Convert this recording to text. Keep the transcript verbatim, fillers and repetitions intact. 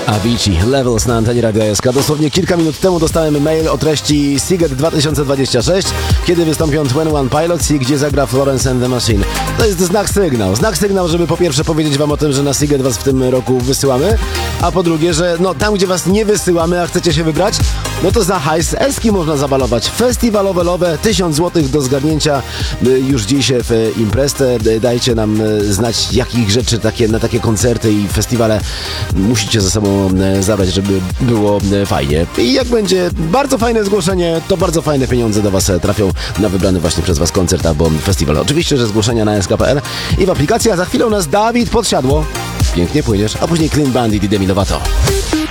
Avicii, Levels na antenie Radia S K. Dosłownie kilka minut temu dostałem mail o treści Siget dwa tysiące dwadzieścia sześć, kiedy wystąpią Twenty One Pilots i gdzie zagra Florence and the Machine. To jest znak sygnał. Znak sygnał, żeby po pierwsze powiedzieć wam o tym, że na Siget was w tym roku wysyłamy, a po drugie, że no tam, gdzie was nie wysyłamy, a chcecie się wybrać, no to za hajs Eski można zabalować. Festiwalowe lowe, tysiąc złotych do zgarnięcia już dziś w imprezę. Dajcie nam znać, jakich rzeczy takie, na takie koncerty i festiwale musicie ze sobą zabrać, żeby było fajnie. I jak będzie bardzo fajne zgłoszenie, to bardzo fajne pieniądze do was trafią na wybrany właśnie przez was koncert albo festiwal. Oczywiście, że zgłoszenia na S K kropka P L i w aplikacji, a za chwilę u nas Dawid Podsiadło. Pięknie płyniesz, a później Clean Bandit i Demi Lovato.